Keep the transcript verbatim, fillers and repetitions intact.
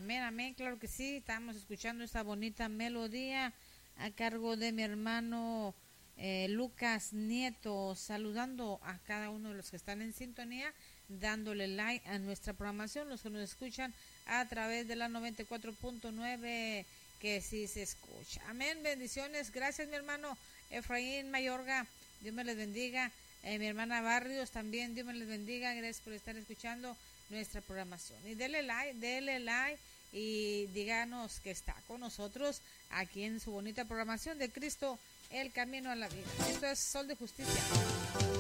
amén, amén, claro que sí. Estamos escuchando esta bonita melodía a cargo de mi hermano eh, Lucas Nieto, saludando a cada uno de los que están en sintonía, dándole like a nuestra programación, los que nos escuchan a través de la noventa y cuatro punto nueve, que sí se escucha. Amén, bendiciones. Gracias, mi hermano Efraín Mayorga. Dios me les bendiga. Eh, mi hermana Barrios también, Dios me les bendiga. Gracias por estar escuchando nuestra programación. Y dele like, dele like y díganos que está con nosotros aquí en su bonita programación de Cristo, el camino a la vida. Esto es Sol de Justicia.